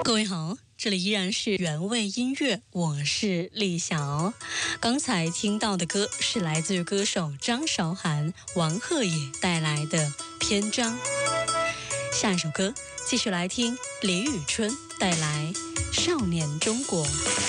各位好，这里依然是原味音乐，我是丽晓。刚才听到的歌是来自于歌手张韶涵、王鹤野带来的《篇章》。下一首歌继续来听李宇春带来《少年中国》。